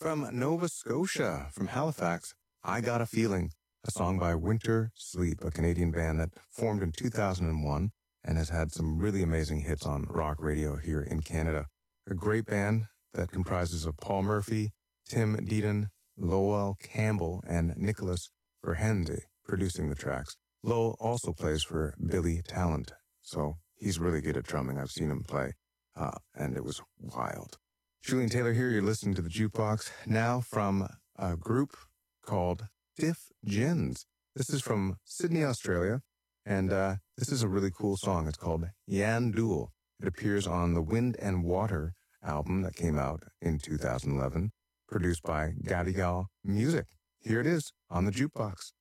From Nova Scotia, from Halifax, I Got a Feeling, a song by Winter Sleep, a Canadian band that formed in 2001 and has had some really amazing hits on rock radio here in Canada. A great band that comprises of Paul Murphy, Tim Deaton, Lowell Campbell, and Nicholas Verhende producing the tracks. Lowell also plays for Billy Talent, so he's really good at drumming. I've seen him play, and it was wild. Julian Taylor here. You're listening to The Jukebox, now from a group called Stiff Gins. This is from Sydney, Australia, and this is a really cool song. It's called Yan Duel. It appears on the Wind and Water album that came out in 2011, produced by Gadigal Music. Here it is on The Jukebox.